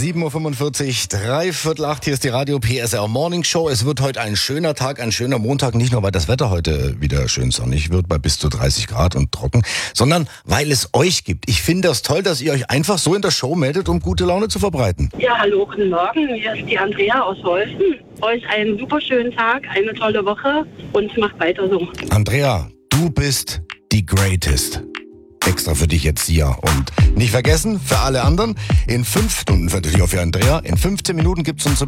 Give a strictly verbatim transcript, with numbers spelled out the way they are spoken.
sieben Uhr fünfundvierzig, drei Viertel acht, hier ist die Radio P S R Morning Show. Es wird heute ein schöner Tag, ein schöner Montag, nicht nur weil das Wetter heute wieder schön sonnig wird, bei bis zu dreißig Grad und trocken, sondern weil es euch gibt. Ich finde das toll, dass ihr euch einfach so in der Show meldet, um gute Laune zu verbreiten. Ja, hallo, guten Morgen, hier ist die Andrea aus Wolfen. Euch einen super schönen Tag, eine tolle Woche und macht weiter so. Andrea, du bist die Greatest. Extra für dich jetzt hier. Und nicht vergessen, für alle anderen, in fünf Stunden, natürlich auch für Andrea, in fünfzehn Minuten gibt's uns